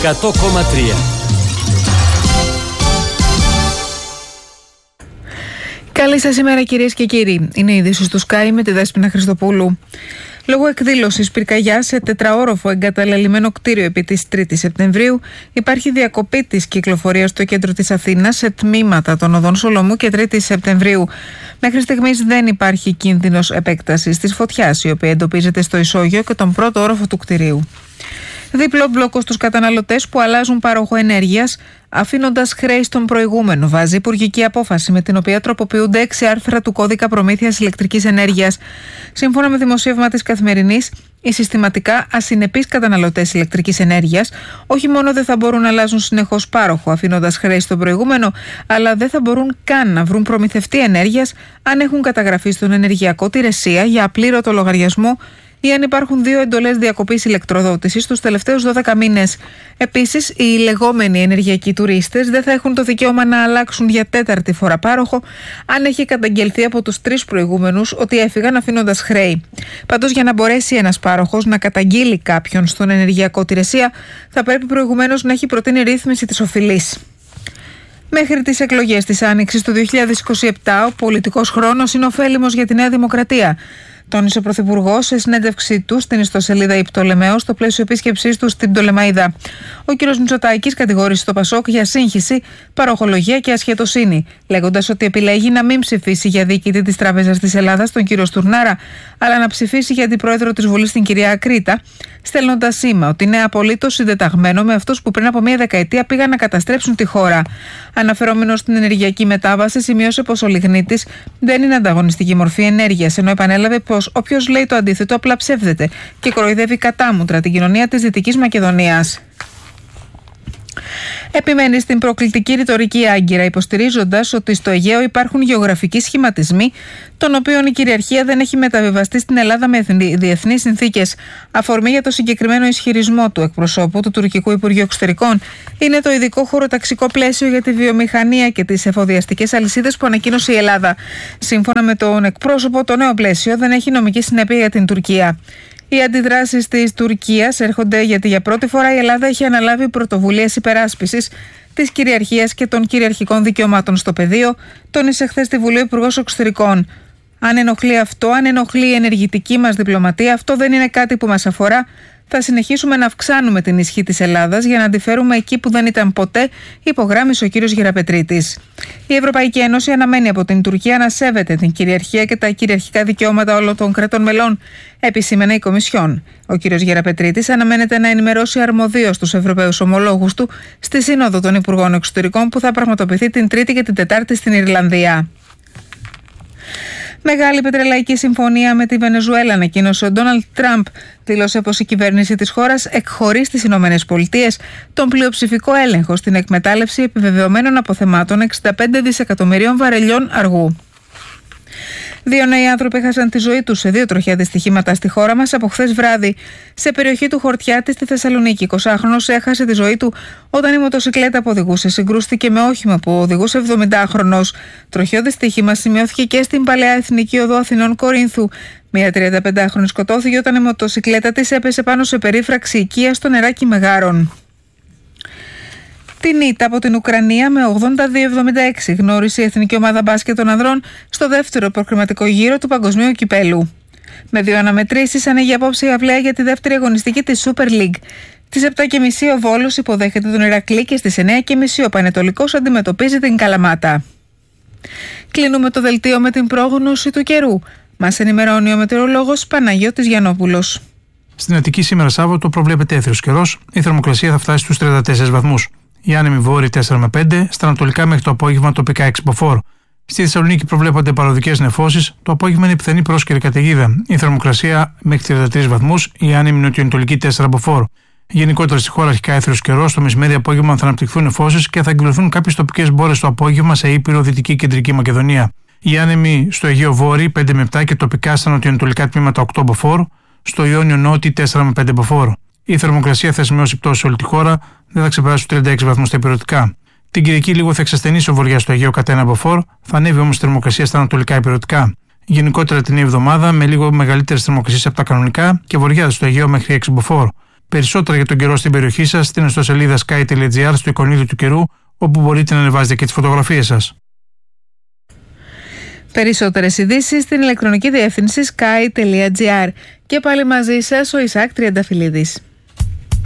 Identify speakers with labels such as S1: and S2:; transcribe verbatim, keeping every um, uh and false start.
S1: εκατό κόμμα τρία.
S2: Καλή σας ημέρα κυρίες και κύριοι. Είναι η είδηση του Sky με τη Δέσποινα Χριστοπούλου. Λόγω εκδήλωσης πυρκαγιάς σε τετραόροφο εγκαταλελειμμένο κτίριο επί της τρίτης Σεπτεμβρίου, υπάρχει διακοπή της κυκλοφορίας στο κέντρο της Αθήνας σε τμήματα των οδών Σολομού και τρίτης Σεπτεμβρίου. Μέχρι στιγμής δεν υπάρχει κίνδυνος επέκτασης της φωτιάς, η οποία εντοπίζεται στο ισόγειο και τον πρώτο όροφο του κτιρίου. Δίπλο μπλόκο στους καταναλωτές που αλλάζουν πάροχο ενέργειας, αφήνοντας χρέη στον προηγούμενο, βάζει υπουργική απόφαση με την οποία τροποποιούνται έξι άρθρα του κώδικα προμήθειας ηλεκτρικής ενέργειας. Σύμφωνα με δημοσίευμα της Καθημερινής, οι συστηματικά ασυνεπείς καταναλωτές ηλεκτρικής ενέργειας όχι μόνο δεν θα μπορούν να αλλάζουν συνεχώς πάροχο αφήνοντας χρέη στον προηγούμενο, αλλά δεν θα μπορούν καν να βρουν προμηθευτή ενέργειας αν έχουν καταγραφεί στον ενεργειακό τη ρεσία για απλήρωτο λογαριασμό ή αν υπάρχουν δύο εντολές διακοπής ηλεκτροδότησης τους τελευταίους δώδεκα μήνες. Επίσης, οι λεγόμενοι ενεργειακοί τουρίστες δεν θα έχουν το δικαίωμα να αλλάξουν για τέταρτη φορά πάροχο αν έχει καταγγελθεί από τους τρεις προηγούμενους ότι έφυγαν αφήνοντας χρέη. Πάντως, για να μπορέσει ένας πάροχος να καταγγείλει κάποιον στον ενεργειακό τη ρεσία, θα πρέπει προηγουμένως να έχει προτείνει ρύθμιση της οφειλής. Μέχρι τις εκλογές της Άνοιξης του δύο χιλιάδες είκοσι επτά, ο πολιτικός χρόνος είναι ωφέλιμος για τη Νέα Δημοκρατία. Τόνισε ο Πρωθυπουργός σε συνέντευξή του στην ιστοσελίδα η Πτολεμαίος στο πλαίσιο επίσκεψής του στην Πτολεμαΐδα. Ο κ. Μητσοτάκης κατηγόρησε το Πασόκ για σύγχυση, παροχολογία και ασχετοσύνη, λέγοντας ότι επιλέγει να μην ψηφίσει για διοικητή της Τράπεζας της Ελλάδας, τον κ. Στουρνάρα, αλλά να ψηφίσει για αντιπρόεδρο της Βουλής, την κυρία Ακρίτα, στέλνοντας σήμα ότι είναι απολύτως συντεταγμένο με αυτούς που πριν από μία δεκαετία πήγαν να καταστρέψουν τη χώρα. Αναφερόμενος στην ενεργειακή μετάβαση, σημείωσε πως ο λιγνίτης δεν είναι ανταγωνιστική μορφή ενέργειας, ενώ επανέλαβε πως όποιος λέει το αντίθετο απλά ψεύδεται και κοροϊδεύει κατάμουτρα την κοινωνία της Δυτικής Μακεδονίας. Επιμένει στην προκλητική ρητορική Άγκυρα, υποστηρίζοντας ότι στο Αιγαίο υπάρχουν γεωγραφικοί σχηματισμοί, των οποίων η κυριαρχία δεν έχει μεταβιβαστεί στην Ελλάδα με διεθνείς συνθήκες. Αφορμή για το συγκεκριμένο ισχυρισμό του εκπροσώπου του Τουρκικού Υπουργείου Εξωτερικών είναι το ειδικό χωροταξικό πλαίσιο για τη βιομηχανία και τις εφοδιαστικές αλυσίδες που ανακοίνωσε η Ελλάδα. Σύμφωνα με τον εκπρόσωπο, το νέο πλαίσιο δεν έχει νομική συνέπεια για την Τουρκία. Οι αντιδράσεις της Τουρκίας έρχονται γιατί για πρώτη φορά η Ελλάδα έχει αναλάβει πρωτοβουλίες υπεράσπισης της κυριαρχίας και των κυριαρχικών δικαιωμάτων στο πεδίο, τόνισε χθες στη Βουλή ο Υπουργός Εξωτερικών. Αν ενοχλεί αυτό, αν ενοχλεί η ενεργητική μας διπλωματία, αυτό δεν είναι κάτι που μας αφορά. Θα συνεχίσουμε να αυξάνουμε την ισχύ της Ελλάδας για να τη φέρουμε εκεί που δεν ήταν ποτέ, υπογράμμισε ο κύριος Γεραπετρίτης. Η Ευρωπαϊκή Ένωση αναμένει από την Τουρκία να σέβεται την κυριαρχία και τα κυριαρχικά δικαιώματα όλων των κρατών μελών, επισήμενε η Κομισιόν. Ο κύριος Γεραπετρίτης αναμένεται να ενημερώσει αρμοδίως τους Ευρωπαίους ομολόγους του στη Σύνοδο των Υπουργών Εξωτερικών που θα πραγματοποιηθεί την Τρίτη και την Τετάρτη στην Ιρλανδία. Μεγάλη πετρελαϊκή συμφωνία με τη Βενεζουέλα, ανακοίνωσε ο Ντόναλντ Τραμπ. Δήλωσε πως η κυβέρνηση της χώρας εκχωρεί στις Ηνωμένες Πολιτείες τον πλειοψηφικό έλεγχο στην εκμετάλλευση επιβεβαιωμένων αποθεμάτων εξήντα πέντε δισεκατομμυρίων βαρελιών αργού. Δύο νέοι άνθρωποι έχασαν τη ζωή τους σε δύο τροχαία δυστυχήματα στη χώρα μας από χθες βράδυ. Σε περιοχή του Χορτιάτη στη Θεσσαλονίκη, εικοσάχρονος έχασε τη ζωή του όταν η μοτοσικλέτα που οδηγούσε συγκρούστηκε με όχημα που οδηγούσε εβδομηντάχρονος. Τροχαίο δυστύχημα σημειώθηκε και στην Παλαιά Εθνική Οδό Αθηνών Κορίνθου. Μια τριανταπεντάχρονη σκοτώθηκε όταν η μοτοσικλέτα της έπεσε πάνω σε περίφραξη οικία στο νεράκι Μεγάρων. Την ήττα από την Ουκρανία με ογδόντα δύο εβδομήντα έξι γνώρισε η Εθνική Ομάδα Μπάσκετ των Ανδρών στο δεύτερο προκριματικό γύρο του Παγκοσμίου Κυπέλου. Με δύο αναμετρήσεις ανοίγει απόψε η αυλαία για τη δεύτερη αγωνιστική της Super League. Στις επτά και μισή ο Βόλος υποδέχεται τον Ηρακλή και στις εννιά και μισή ο Πανετολικός αντιμετωπίζει την Καλαμάτα. Κλείνουμε το δελτίο με την πρόγνωση του καιρού. Μας ενημερώνει ο μετεωρολόγος Παναγιώτης Γιαννόπουλος.
S3: Στην Αττική σήμερα Σάββατο προβλέπεται έθριος καιρός. Η θερμοκρασία θα φτάσει στους τριάντα τέσσερις βαθμούς. Η άνεμη βόρειοι τέσσερα με πέντε, στα ανατολικά μέχρι το απόγευμα τοπικά έξι μποφόρ. Στη Θεσσαλονίκη προβλέπονται παροδικές νεφώσεις, το απόγευμα είναι πιθανή πρόσκαιρη καταιγίδα. Η θερμοκρασία μέχρι τριάντα τρεις βαθμούς, η άνεμη νοτιοανατολική τέσσερα μποφόρ. Γενικότερα στη χώρα αρχικά έθριος καιρός, το μεσημέρι απόγευμα θα αναπτυχθούν νεφώσεις και θα εκδηλωθούν κάποιες τοπικές μπόρες το απόγευμα σε Ήπειρο, Δυτική Κεντρική Μακεδονία. Η άνεμη στο Αιγαίο Βόρειο πέντε με επτά και τοπικά στα νοτιοανατολικά τμήματα οκτώ μποφόρ, στο Ιόνιο Νότι τέσσερα με πέντε μποφόρ. Η θερμοκρασία θα σημειώσει πτώση σε όλη τη χώρα, δεν θα ξεπεράσει τους τριάντα έξι βαθμούς τα υπηρετικά. Την Κυριακή λίγο θα εξασθενήσει ο βορειάς στο Αιγαίο κατά ένα μποφόρ, θα ανέβει όμως η θερμοκρασία στα ανατολικά υπηρετικά. Γενικότερα την εβδομάδα με λίγο μεγαλύτερες θερμοκρασίες από τα κανονικά και βορειάς στο Αιγαίο μέχρι έξι μποφόρ. Περισσότερα για τον καιρό στην περιοχή σας στην ιστοσελίδα sky τελεία gr στο εικονίδιο του καιρού, όπου μπορείτε να ανεβάζετε και τις φωτογραφίες σας.
S2: Περισσότερες ειδήσεις στην ηλεκτρονική διεύθυνση sky τελεία gr. Και πάλι μαζί σας ο Ισάκ Τριανταφυλλίδης.